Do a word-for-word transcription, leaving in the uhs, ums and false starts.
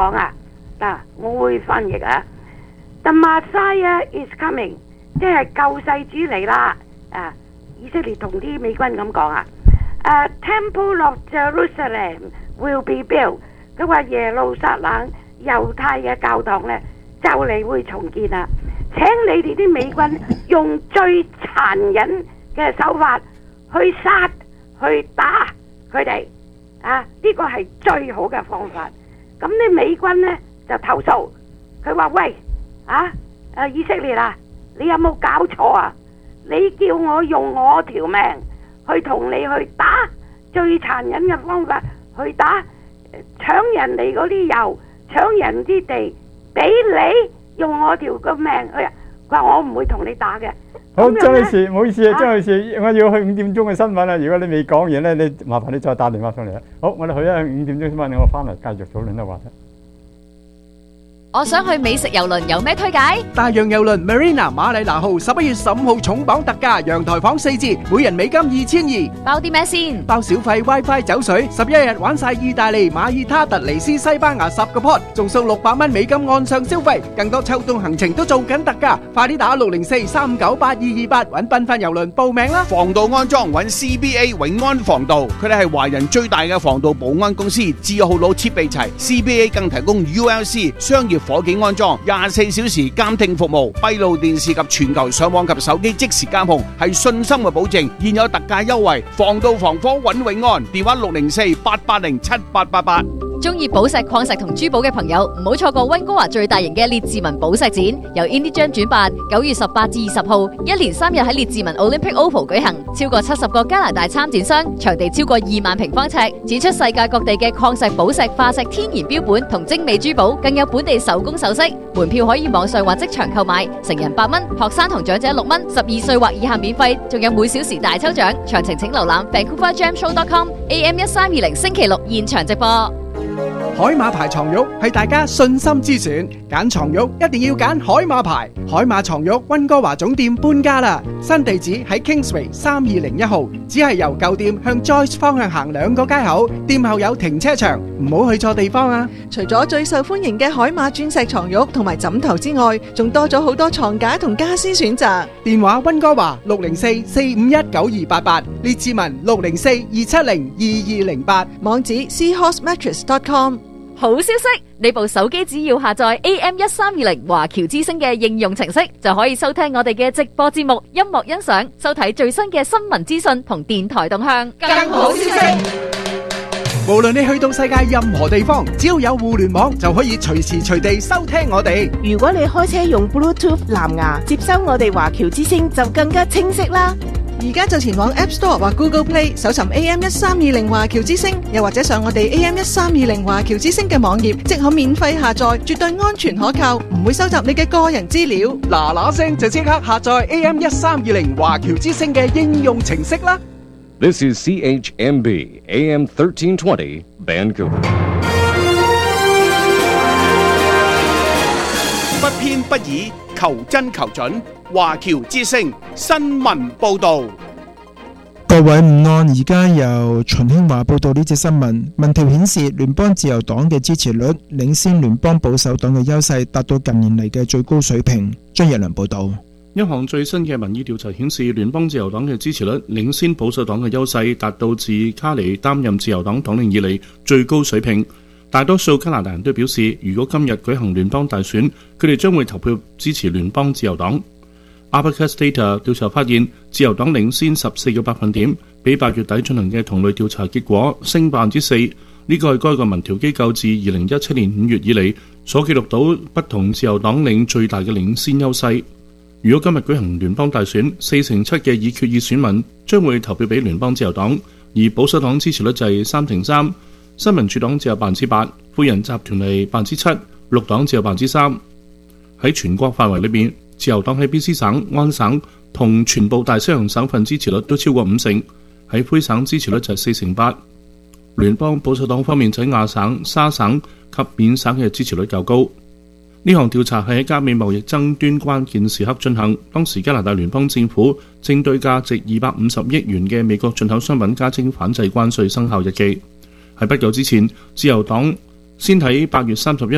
講啊，嗱，我會翻譯啊。The Messiah is coming， 即係救世主嚟啦。啊，以色列同啲美軍咁講啊。Uh, Temple of Jerusalem will be built。佢話耶路撒冷猶太嘅教堂呢，就嚟會重建啦。請你哋啲美軍用最殘忍嘅手法去殺去打佢哋啊！呢個係最好嘅方法。咁啲美軍呢就投訴，佢話喂啊，誒以色列啊，你有冇搞錯啊？你叫我用我條命去同你去打，最殘忍嘅方法去打，搶人哋嗰啲油，搶人啲地，俾你用我條個命去。佢話我唔會同你打嘅。 好，張女士，唔好意思啊，張女士，我要去五點鐘嘅新聞啦。如果你未講完咧，你麻煩你再打電話上嚟啦。好，我哋去一五點鐘新聞，我翻嚟繼續討論呢個話題。 我想去美食郵輪，有咩推介？ 大洋郵輪 Marina 馬里拿號十一月十五號重磅特價，陽台房四折，每人美金二千二。 包啲咩先？ 包小費 WiFi 酒水，十一日玩晒意大利、馬爾他、突尼斯、西班牙十個 pot， 仲送六百蚊美金岸上消費，更多秋冬行程都做緊特價，快啲打六零四三九八二二八揾繽紛郵輪報名啦！ 防盜安裝揾 C B A 永安防盜，佢哋係華人最大嘅防盜保安公司，字號佬設備齊 ，C B A 更提供 U L C 商業火警安裝，廿四小時監聽服務，閉路電視及全球上網及手機即時監控，係信心嘅保證。現有特價優惠，防盜防火揾永安，電話六零四八八零七八八八。 中意寶石、礦石同珠寶嘅朋友，唔好錯過溫哥華最大型嘅列治文寶石展，由 Indie Jam 主辦，九月十八至二十號，一連三日喺列治文 Olympic Oval 舉行，超過七十個加拿大參展商，場地超過二萬平方尺，展出世界各地嘅礦石、寶石、化石、天然標本同精美珠寶，更有本地手工首飾。門票可以網上或即場購買，成人八蚊，學生同長者六蚊，十二歲或以下免費，仲有每小時大抽獎。詳情請瀏覽 Vancouver Jam Show dot com。A M 一三二零星期六現場直播。 海馬牌床褥係大家信心之選，揀床褥一定要揀海馬牌。海馬床褥溫哥華總店搬家啦，新地址喺 Kingsway 三二零一號，只係由舊店向 Joyce 方向行兩個街口，店後有停車場，唔好去錯地方啊！ 除咗最受歡迎嘅海馬鑽石床褥同埋枕頭之外，仲多咗好多床架同家私選擇。 電話溫哥華六零四四五一九二八八，列治文六零四二七零二二零八， 網址 seahorse mattress dot com。 好消息，你部手機只要下載 A M 一三二零華僑之聲嘅應用程式，就可以收聽我哋嘅直播節目、音樂欣賞、收睇最新嘅新聞資訊同電台動向。 更好消息， 無論你去到世界任何地方，只要有互聯網，就可以隨時隨地收聽我哋。 如果你開車用 Bluetooth 藍牙接收我哋華僑之聲，就更加清晰啦。 而家就前往 App Store 或 Google Play 搜尋 A M 一三二零華僑之聲，又或者上我哋 A M 一三二零華僑之聲嘅網頁，即可免費下載，絕對安全可靠，唔會收集你嘅個人資料。 嗱嗱聲就即刻下載 A M 一三二零華僑之聲嘅應用程式啦。 This is C H M B A M thirteen twenty Vancouver。 不偏不倚，求真求準。華僑之聲新聞報導。 各位午安，而家由秦興華報道呢則新聞。民調顯示，聯邦自由黨嘅支持率領先聯邦保守黨嘅優勢，達到近年嚟嘅最高水平。張日良報道。 一項最新嘅民意調查顯示，聯邦自由黨嘅支持率領先保守黨嘅優勢，達到自卡尼擔任自由黨黨領以嚟最高水平。大多數加拿大人都表示，如果今日舉行聯邦大選，佢哋將會投票支持聯邦自由黨。Abacus Data 調查發現，自由黨領先十四個百分點，比八月底進行嘅同類調查結果升百分之四。呢個係該個民調機構自二零一七年五月以嚟所記錄到不同自由黨領最大嘅領先優勢。如果今日舉行聯邦大選，四成七嘅已決議選民將會投票俾聯邦自由黨，而保守黨支持率就係三成三，新民主黨只有百分之八，富人集團係百分之七，綠黨只有百分之三。喺全國範圍裏邊，自由黨喺 B C 省、安省同全部大西洋省份支持率都超過五成，喺魁省支持率就係四成八。聯邦保守黨方面就喺亞省、沙省及緬省嘅支持率較高。呢項調查係喺加美貿易爭端關鍵時刻進行，當時加拿大聯邦政府正對價值二百五十億元嘅美國進口商品加徵反制關稅生效日期。喺不久之前，自由黨先喺八月三十一